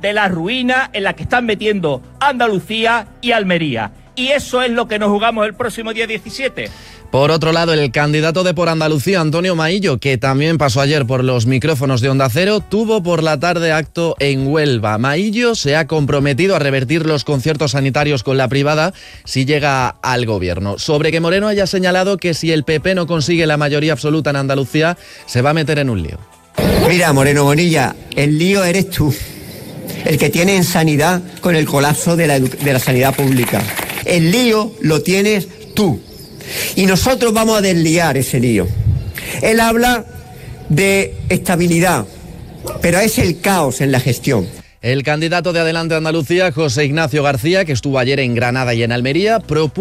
de la ruina en la que están metiendo Andalucía y Almería. Y eso es lo que nos jugamos el próximo día 17. Por otro lado, el candidato de Por Andalucía, Antonio Maillo, que también pasó ayer por los micrófonos de Onda Cero, tuvo por la tarde acto en Huelva. Maillo se ha comprometido a revertir los conciertos sanitarios con la privada si llega al gobierno. Sobre que Moreno haya señalado que si el PP no consigue la mayoría absoluta en Andalucía, se va a meter en un lío. Mira, Moreno Bonilla, el lío eres tú, el que tiene en sanidad con el colapso de la sanidad pública. El lío lo tienes tú. Y nosotros vamos a desliar ese lío. Él habla de estabilidad, pero es el caos en la gestión. El candidato de Adelante Andalucía, José Ignacio García, que estuvo ayer en Granada y en Almería, propuso